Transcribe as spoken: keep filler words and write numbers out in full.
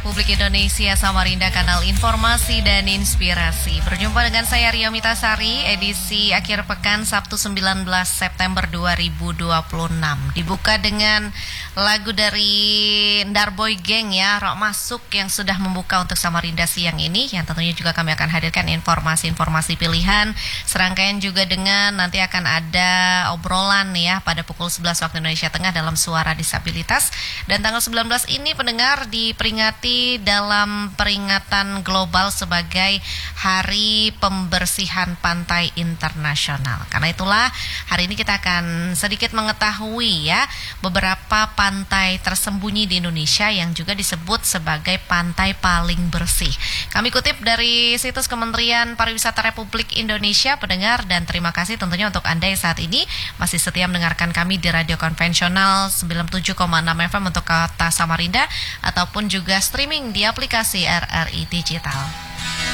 Republik Indonesia, Samarinda, kanal informasi dan inspirasi. Berjumpa dengan saya Ria Mitasari, edisi akhir pekan Sabtu sembilan belas September dua ribu dua puluh enam. Dibuka dengan lagu dari Darboy Gang ya, Rock Masuk, yang sudah membuka untuk Samarinda siang ini, yang tentunya juga kami akan hadirkan informasi-informasi pilihan. Serangkaian juga dengan nanti akan ada obrolan ya pada pukul sebelas waktu Indonesia Tengah dalam Suara Disabilitas. Dan tanggal sembilan belas ini pendengar diperingati dalam peringatan global sebagai Hari Pembersihan Pantai Internasional. Karena itulah hari ini kita akan sedikit mengetahui ya beberapa pantai tersembunyi di Indonesia yang juga disebut sebagai pantai paling bersih. Kami kutip dari situs Kementerian Pariwisata Republik Indonesia, pendengar, dan terima kasih tentunya untuk Anda yang saat ini masih setia mendengarkan kami di radio konvensional sembilan puluh tujuh koma enam F M untuk kota Samarinda ataupun juga streaming di aplikasi R R I Digital.